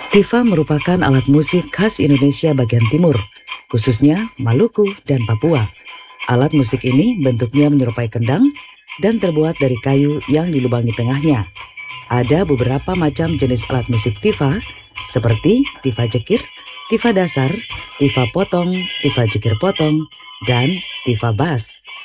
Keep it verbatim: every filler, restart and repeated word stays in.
Tifa merupakan alat musik khas Indonesia bagian timur, khususnya Maluku dan Papua. Alat musik ini bentuknya menyerupai kendang dan terbuat dari kayu yang dilubangi tengahnya. Ada beberapa macam jenis alat musik tifa, seperti tifa jekir, tifa dasar, tifa potong, tifa jekir potong, dan tifa bass.